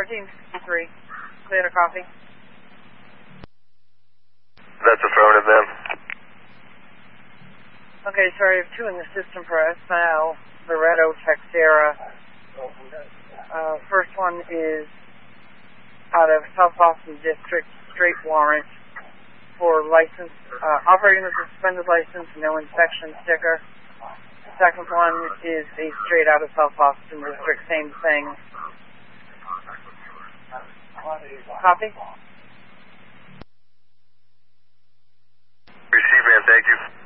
1453. Toyota copy. That's affirmative, ma'am. Okay, sorry, I have 2 in the system for SL, Loretto, Texera. First one is out of South Boston District, straight warrant for license, operating with a suspended license, no inspection sticker. The second one is a straight out of South Boston District, same thing. Copy? Receive, ma'am, thank you.